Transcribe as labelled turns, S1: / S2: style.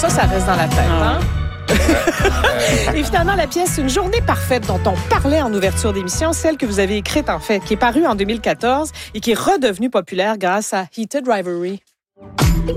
S1: ça reste dans la tête, hein? Et finalement, la pièce Une journée parfaite dont on parlait en ouverture d'émission, celle que vous avez écrite en fait, qui est parue en 2014 et qui est redevenue populaire grâce à Heated Rivalry.